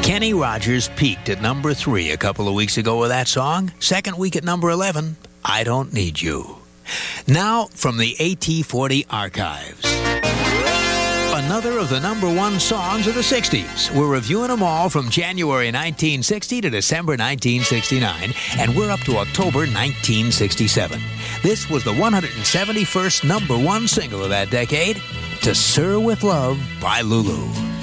Kenny Rogers peaked at number 3 a couple of weeks ago with that song. Second week at number 11, I Don't Need You. Now, from the AT40 archives. Another of the number 1 songs of the 60s. We're reviewing them all from January 1960 to December 1969, and we're up to October 1967. This was the 171st number 1 single of that decade, To Sir With Love by Lulu.